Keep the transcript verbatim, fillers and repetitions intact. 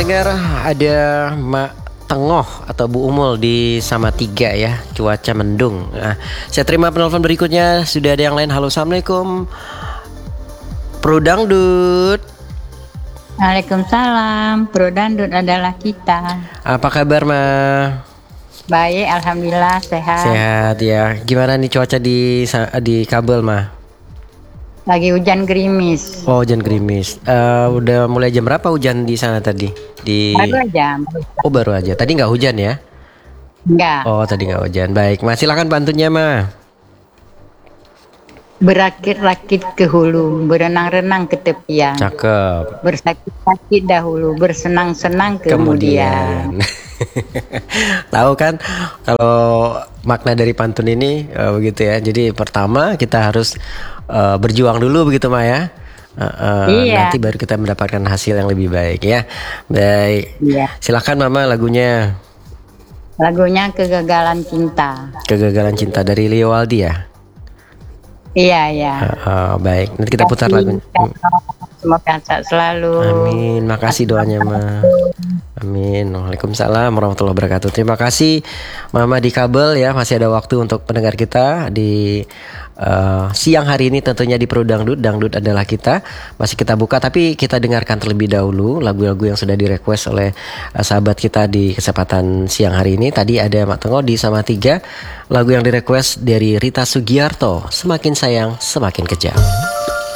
pendengar, ada Mak Tengoh atau Bu Umul di Salatiga ya, cuaca mendung. Nah, saya terima penelpon berikutnya. Sudah ada yang lain. Halo, assalamualaikum, Pro Dangdut. Waalaikumsalam, Pro Dangdut adalah kita. Apa kabar, Ma? Baik, alhamdulillah sehat. Sehat ya. Gimana nih cuaca di di Kabel, Ma? Lagi hujan gerimis. Oh, hujan gerimis. Uh, udah mulai jam berapa hujan di sana tadi? Di Baru aja. Oh, baru aja. Tadi nggak hujan ya? Enggak. Oh, tadi nggak hujan. Baik, Ma, silakan bantunya, Ma. Berakit-rakit ke hulu, berenang-renang ke tepian. Cakep. Bersakit-sakit dahulu, bersenang-senang kemudian. Kemudian. Tahu kan kalau makna dari pantun ini uh, begitu ya. Jadi pertama kita harus uh, berjuang dulu begitu, Ma ya. Uh, uh, Iya. Nanti baru kita mendapatkan hasil yang lebih baik ya. Baik. Iya. Silakan, Mama, lagunya. Lagunya Kegagalan Cinta. Kegagalan Cinta dari Leo Aldi ya. Iya, iya. Uh, uh, baik. Nanti kita putar lagunya. Semoga sehat selalu. Amin. Makasih doanya, Ma. Amin. Waalaikumsalam warahmatullahi wabarakatuh. Terima kasih Mama di Kabel ya. Masih ada waktu untuk pendengar kita di uh, siang hari ini tentunya di Pro Dangdut. Dangdut adalah kita. Masih kita buka, tapi kita dengarkan terlebih dahulu lagu-lagu yang sudah direquest oleh uh, sahabat kita di kesempatan siang hari ini. Tadi ada Mak Tengoh di Salatiga. Lagu yang direquest dari Rita Sugiarto, Semakin Sayang Semakin Kejam.